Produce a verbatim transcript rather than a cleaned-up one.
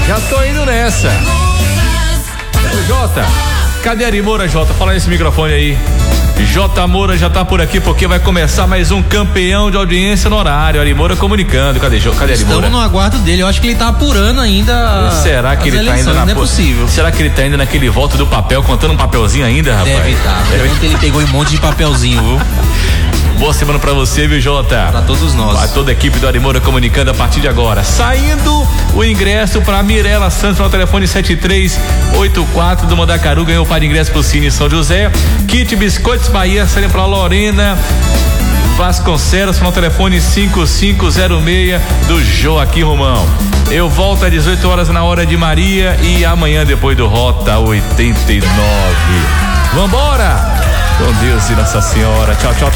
Já tô indo nessa. Ô, Jota, cadê a Ari Moura, Jota? Fala nesse microfone aí. J. Moura já tá por aqui porque vai começar mais um campeão de audiência no horário. Ari Moura comunicando. Cadê, cadê Ari Moura? Estamos no aguardo dele. Eu acho que ele tá apurando ainda. Será que ele eleições, tá ainda na não é possível. Será que ele tá ainda naquele voto do papel, contando um papelzinho ainda, rapaz? Deve estar. Deve... Ontem ele pegou um monte de papelzinho, viu? Boa semana pra você, viu, Jota? Pra todos nós. Pra toda a equipe do Ari Moura comunicando a partir de agora. Saindo o ingresso pra Mirela Santos no telefone sete três oito quatro do Mandacaru. Ganhou o par de ingresso pro Cine São José. Kit Biscoitos Bahia, saindo pra Lorena Vasconcelos no telefone cinco cinco zero seis do Joaquim Romão. Eu volto às dezoito horas na Hora de Maria e amanhã depois do Rota oitenta e nove. Vambora! Com Deus e Nossa Senhora. Tchau, tchau.